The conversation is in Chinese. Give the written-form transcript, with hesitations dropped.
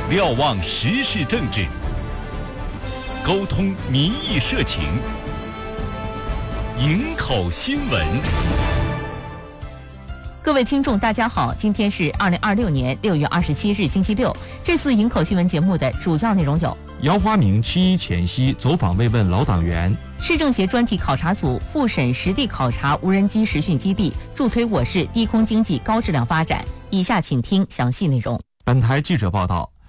瞭望时事政治，沟通民意社情，营口新闻。 各位听众大家好，今天是2026年6月27日星期六。这次营口新闻节目的主要内容有： 姚华明7.1前夕走访慰问老党员， 市政协专题考察组复审实地考察无人机实训基地，助推我市低空经济高质量发展。以下请听详细内容。 本台记者报道，